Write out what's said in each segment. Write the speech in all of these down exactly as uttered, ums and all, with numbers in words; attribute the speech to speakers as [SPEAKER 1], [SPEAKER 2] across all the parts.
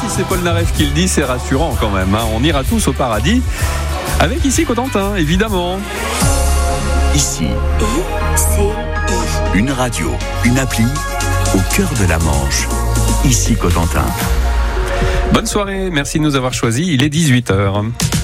[SPEAKER 1] si c'est Paul Naref qui le dit, c'est rassurant quand même. Hein. On ira tous au paradis. Avec Ici Cotentin, évidemment.
[SPEAKER 2] Ici, une radio, une appli, au cœur de la Manche. Ici Cotentin.
[SPEAKER 1] Bonne soirée, merci de nous avoir choisis. Il est dix-huit heures.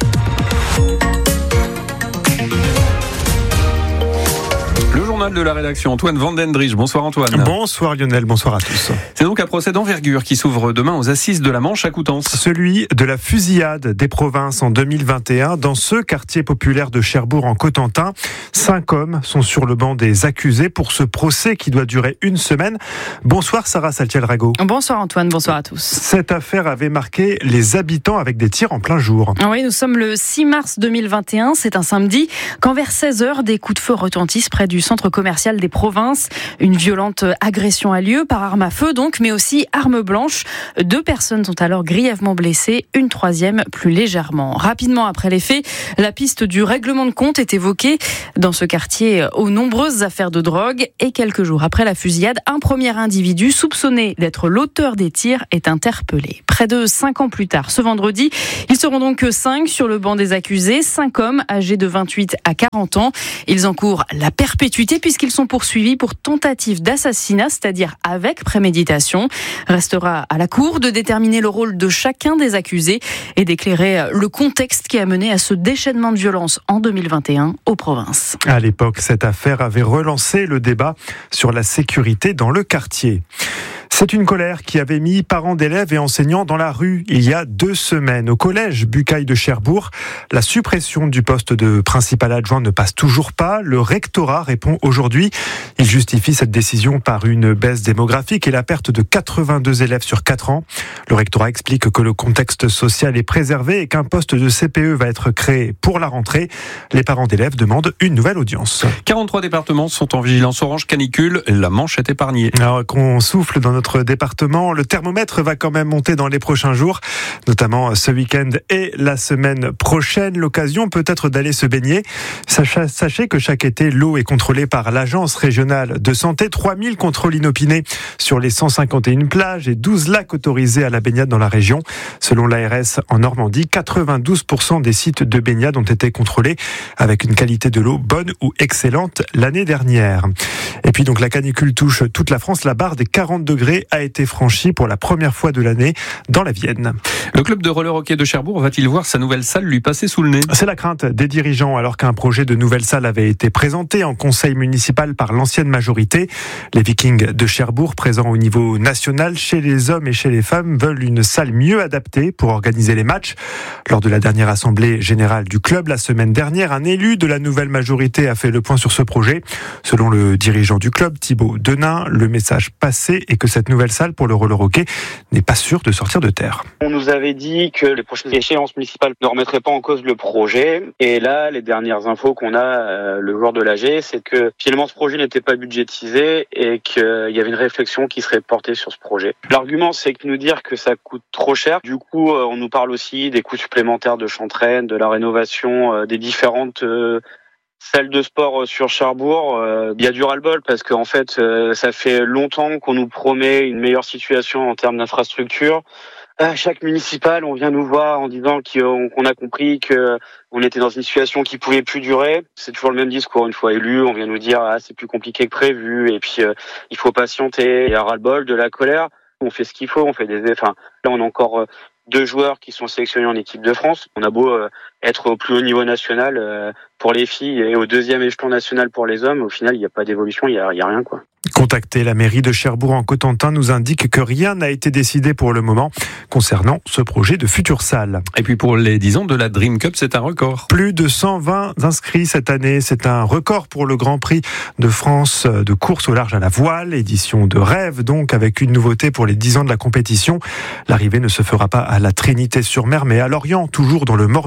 [SPEAKER 1] Le journal de la rédaction, Antoine Vandendrich. Bonsoir Antoine.
[SPEAKER 3] Bonsoir Lionel, bonsoir à tous.
[SPEAKER 1] C'est donc un procès d'envergure qui s'ouvre demain aux assises de la Manche à Coutances.
[SPEAKER 3] Celui de la fusillade des provinces en deux mille vingt et un dans ce quartier populaire de Cherbourg en Cotentin. Cinq hommes sont sur le banc des accusés pour ce procès qui doit durer une semaine. Bonsoir Sarah Saltiel-Rago.
[SPEAKER 4] Bonsoir Antoine, bonsoir à tous.
[SPEAKER 3] Cette affaire avait marqué les habitants avec des tirs en plein jour.
[SPEAKER 4] Oui, nous sommes le six mars deux mille vingt et un, c'est un samedi, quand vers seize heures, des coups de feu retentissent près du centre commercial des provinces. Une violente agression a lieu par arme à feu donc, mais aussi arme blanche. Deux personnes sont alors grièvement blessées, une troisième plus légèrement. Rapidement après les faits, la piste du règlement de compte est évoquée dans ce quartier aux nombreuses affaires de drogue. Et quelques jours après la fusillade, un premier individu soupçonné d'être l'auteur des tirs est interpellé. Près de cinq ans plus tard, ce vendredi, ils seront donc cinq sur le banc des accusés, cinq hommes âgés de vingt-huit à quarante ans. Ils encourent la perpétuité puisqu'ils sont poursuivis pour tentative d'assassinat, c'est-à-dire avec préméditation. Restera à la cour de déterminer le rôle de chacun des accusés et d'éclairer le contexte qui a mené à ce déchaînement de violence en deux mille vingt et un aux provinces.
[SPEAKER 3] À l'époque, cette affaire avait relancé le débat sur la sécurité dans le quartier. C'est une colère qui avait mis parents d'élèves et enseignants dans la rue il y a deux semaines. Au collège Bucaille de Cherbourg, la suppression du poste de principal adjoint ne passe toujours pas. Le rectorat répond aujourd'hui. Il justifie cette décision par une baisse démographique et la perte de quatre-vingt-deux élèves sur quatre ans. Le rectorat explique que le contexte social est préservé et qu'un poste de C P E va être créé pour la rentrée. Les parents d'élèves demandent une nouvelle audience.
[SPEAKER 1] quarante-trois départements sont en vigilance orange canicule. La Manche est épargnée.
[SPEAKER 3] Alors qu'on souffle dans notre département, le thermomètre va quand même monter dans les prochains jours, notamment ce week-end et la semaine prochaine. L'occasion peut-être d'aller se baigner. Sachez que chaque été, l'eau est contrôlée par l'Agence régionale de santé. trois mille contrôles inopinés sur les cent cinquante et une plages et douze lacs autorisés à la baignade dans la région. Selon l'A R S en Normandie, quatre-vingt-douze pour cent des sites de baignade ont été contrôlés avec une qualité de l'eau bonne ou excellente l'année dernière. Et puis donc la canicule touche toute la France. La barre des quarante degrés a été franchie pour la première fois de l'année dans la Vienne.
[SPEAKER 1] Le club de roller hockey de Cherbourg va-t-il voir sa nouvelle salle lui passer sous le nez ?
[SPEAKER 3] C'est la crainte des dirigeants alors qu'un projet de nouvelle salle avait été présenté en conseil municipal par l'ancienne majorité. Les Vikings de Cherbourg, présents au niveau national chez les hommes et chez les femmes, veulent une salle mieux adaptée pour organiser les matchs. Lors de la dernière assemblée générale du club la semaine dernière, un élu de la nouvelle majorité a fait le point sur ce projet. Selon le dirigeant du club, Thibaut Denain, le message passé est que cette nouvelle salle pour le roller hockey n'est pas sûre de sortir de terre.
[SPEAKER 5] On nous avait dit que les prochaines échéances municipales ne remettraient pas en cause le projet. Et là, les dernières infos qu'on a euh, le jour de l'A G, c'est que finalement ce projet n'était pas budgétisé et qu'il y avait une réflexion qui serait portée sur ce projet. L'argument, c'est que nous dire que ça coûte trop cher. Du coup, euh, on nous parle aussi des coûts supplémentaires de Chantraine, de la rénovation euh, des différentes euh, salle de sport sur Cherbourg. Euh, il y a du ras-le-bol parce qu'en fait, euh, ça fait longtemps qu'on nous promet une meilleure situation en termes d'infrastructure. À chaque municipal, on vient nous voir en disant qu'on a compris qu'on était dans une situation qui pouvait plus durer. C'est toujours le même discours. Une fois élu, on vient nous dire ah c'est plus compliqué que prévu et puis euh, il faut patienter. Il y a ras-le-bol, de la colère. On fait ce qu'il faut, on fait des. Enfin, là on a encore euh, deux joueurs qui sont sélectionnés en équipe de France. On a beau euh, être au plus haut niveau national euh, pour les filles et au deuxième échelon national pour les hommes, au final il n'y a pas d'évolution, il y a, il y a rien quoi.
[SPEAKER 3] Contacté, la mairie de Cherbourg en Cotentin nous indique que rien n'a été décidé pour le moment concernant ce projet de future salle.
[SPEAKER 1] Et puis pour les dix ans de la Dream Cup, c'est un record.
[SPEAKER 3] Plus de cent vingt inscrits cette année, c'est un record pour le Grand Prix de France de course au large à la voile, édition de rêve donc avec une nouveauté pour les dix ans de la compétition. L'arrivée ne se fera pas à la Trinité-sur-Mer mais à Lorient, toujours dans le Morbihan.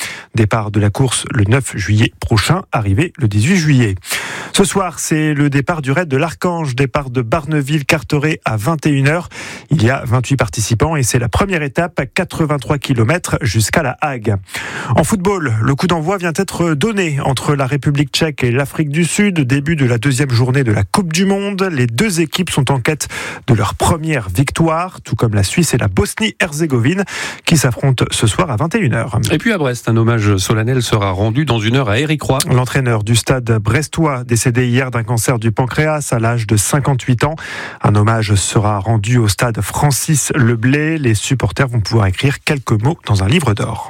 [SPEAKER 3] Départ de la course le neuf juillet prochain, arrivée le dix-huit juillet. Ce soir, c'est le départ du raid de l'Archange, départ de Barneville-Carteret à vingt et une heures. Il y a vingt-huit participants et c'est la première étape à quatre-vingt-trois kilomètres jusqu'à La Hague. En football, le coup d'envoi vient d'être donné entre la République tchèque et l'Afrique du Sud, début de la deuxième journée de la Coupe du Monde. Les deux équipes sont en quête de leur première victoire, tout comme la Suisse et la Bosnie-Herzégovine qui s'affrontent ce soir à vingt et une heures.
[SPEAKER 1] Et puis à Brest, un hommage solennel sera rendu dans une heure à Éric Roy.
[SPEAKER 3] L'entraîneur du stade brestois, décédé hier d'un cancer du pancréas à l'âge de cinquante-huit ans. Un hommage sera rendu au stade Francis Leblay. Les supporters vont pouvoir écrire quelques mots dans un livre d'or.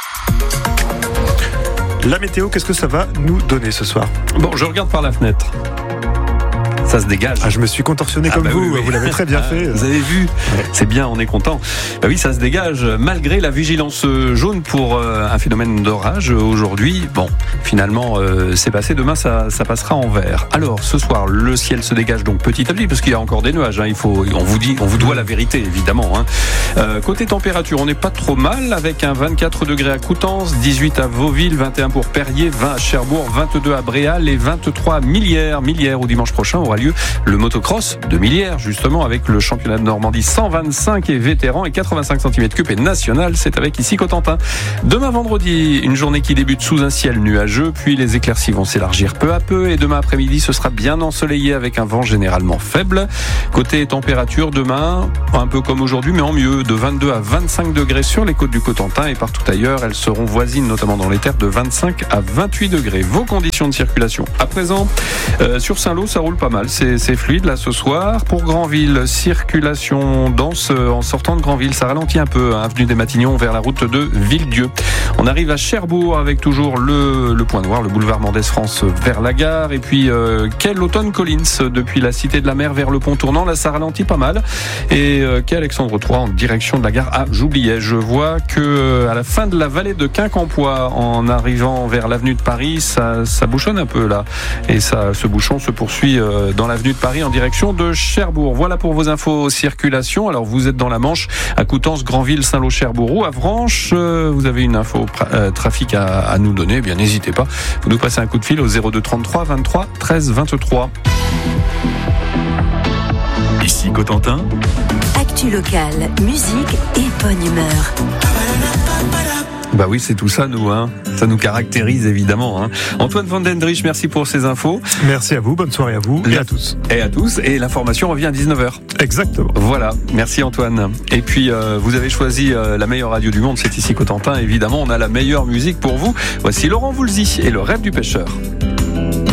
[SPEAKER 3] La météo, qu'est-ce que ça va nous donner ce soir ?
[SPEAKER 1] Bon, je regarde par la fenêtre. Ça se dégage.
[SPEAKER 3] Ah, je me suis contorsionné
[SPEAKER 1] ah
[SPEAKER 3] comme
[SPEAKER 1] bah
[SPEAKER 3] vous,
[SPEAKER 1] oui, oui.
[SPEAKER 3] Vous l'avez très bien fait.
[SPEAKER 1] Vous avez vu, c'est bien, on est content. Bah oui, ça se dégage, malgré la vigilance jaune pour euh, un phénomène d'orage aujourd'hui. Bon, finalement, euh, c'est passé, demain ça, ça passera en vert. Alors, ce soir, le ciel se dégage donc petit à petit, parce qu'il y a encore des nuages. Hein. Il faut, on vous dit, on vous doit la vérité, évidemment. Hein. Euh, côté température, on n'est pas trop mal, avec un vingt-quatre degrés à Coutances, dix-huit à Vauville, vingt et un pour Perrier, vingt à Cherbourg, vingt-deux à Bréal et vingt-trois à Millières. Millières, où dimanche prochain aura lieu le motocross de Millières, justement, avec le championnat de Normandie cent vingt-cinq et vétéran et quatre-vingt-cinq centimètres cubes et national. C'est avec ici Cotentin. Demain vendredi, une journée qui débute sous un ciel nuageux, puis les éclaircies vont s'élargir peu à peu et demain après-midi, ce sera bien ensoleillé avec un vent généralement faible. Côté température, demain, un peu comme aujourd'hui, mais en mieux, de vingt-deux à vingt-cinq degrés sur les côtes du Cotentin et partout ailleurs, elles seront voisines, notamment dans les terres, de vingt-cinq à vingt-huit degrés. Vos conditions de circulation à présent, euh, sur Saint-Lô, ça roule pas mal. C'est, c'est fluide là ce soir. Pour Granville, circulation dense en sortant de Granville. Ça ralentit un peu, hein, avenue des Matignons vers la route de Villedieu. On arrive à Cherbourg avec toujours le, le point noir, le boulevard Mendès France vers la gare. Et puis, euh, quel Automne Collins depuis la Cité de la Mer vers le pont tournant. Là, ça ralentit pas mal. Et euh, quel Alexandre trois en direction de la gare. Ah, j'oubliais, je vois que euh, à la fin de la vallée de Quincampoix, en arrivant vers l'avenue de Paris, ça, ça bouchonne un peu là. Et ça, ce bouchon se poursuit euh, dans l'avenue de Paris en direction de Cherbourg. Voilà pour vos infos circulation. Alors vous êtes dans la Manche, à Coutances, Granville, Saint-Lô, Cherbourg ou Avranches. Euh, vous avez une info pra- euh, trafic à, à nous donner, eh bien n'hésitez pas. Vous nous passez un coup de fil au zéro deux trente-trois vingt-trois treize vingt-trois.
[SPEAKER 2] Ici Cotentin.
[SPEAKER 6] Actu locale, musique et bonne humeur.
[SPEAKER 1] Bah oui, c'est tout ça, nous. Hein. Ça nous caractérise, évidemment. Hein. Antoine Van Dendrich, merci pour ces infos.
[SPEAKER 3] Merci à vous, bonne soirée à vous et à tous.
[SPEAKER 1] Et à tous. Et l'information revient à dix-neuf heures.
[SPEAKER 3] Exactement.
[SPEAKER 1] Voilà, merci Antoine. Et puis, euh, vous avez choisi euh, la meilleure radio du monde, c'est ici Cotentin. Évidemment, on a la meilleure musique pour vous. Voici Laurent Voulzy et le rêve du pêcheur.